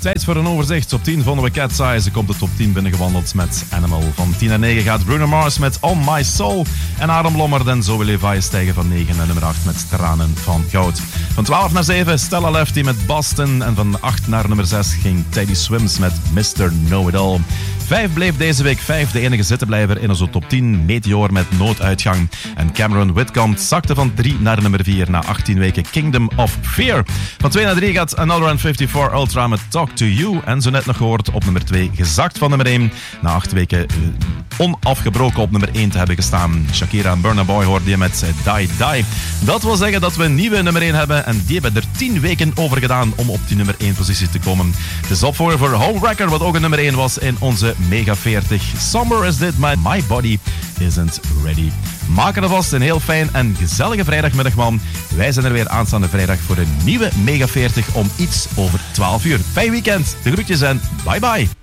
Tijd voor een overzicht. Op 10 vonden we Cat's Eyes. Ze komt de top 10 binnengewandeld met Animal. Van 10 naar 9 gaat Bruno Mars met On My Soul. En Adam Lommer en Zoe Levi stijgen van 9 naar nummer 8 met Tranen van Goud. Van 12 naar 7 Stella Lefty met Boston. En van 8 naar nummer 6 ging Teddy Swims met Mr. Know-It-All. 5 bleef deze week 5, de enige zittenblijver in onze top 10. Meteor met Nooduitgang. En Cameron Whitcomb zakte van 3 naar nummer 4 na 18 weken Kingdom of Fear. Van 2 naar 3 gaat Another 54 Ultra met Talk to You. En zo net nog gehoord op nummer 2 gezakt van nummer 1. Na 8 weken onafgebroken op nummer 1 te hebben gestaan. Shakira en Burna Boy hoorde je met Die Die. Dat wil zeggen dat we een nieuwe nummer 1 hebben. En die hebben er 10 weken over gedaan om op die nummer 1 positie te komen. Het is opvolger voor Home Wrecker, wat ook een nummer 1 was in onze Mega 40. Summer is dit, my body isn't ready. Maak er alvast een heel fijn en gezellige vrijdagmiddag, man. Wij zijn er weer aanstaande vrijdag voor een nieuwe Mega 40 om iets over 12 uur. Fijn weekend, de groetjes en bye bye.